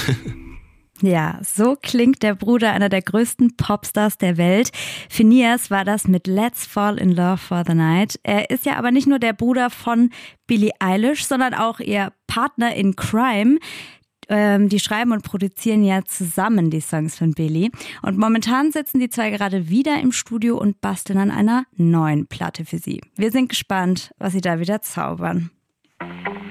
Ja, so klingt der Bruder einer der größten Popstars der Welt. Phineas war das mit Let's Fall in Love for the Night. Er ist ja aber nicht nur der Bruder von Billie Eilish, sondern auch ihr Partner in Crime. Die schreiben und produzieren ja zusammen die Songs von Billie. Und momentan sitzen die zwei gerade wieder im Studio und basteln an einer neuen Platte für sie. Wir sind gespannt, was sie da wieder zaubern.